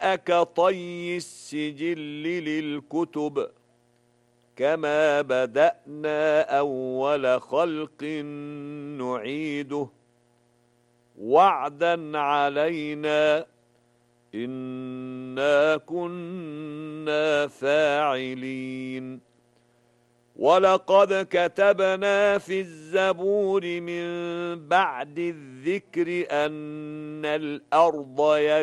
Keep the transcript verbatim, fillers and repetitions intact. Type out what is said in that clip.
كطي السجل للكتب كما بدأنا أول خلق نعيده وعدا علينا إنا كنا فاعلين ولقد كتبنا في الزبور من بعد الذكر أن الأرض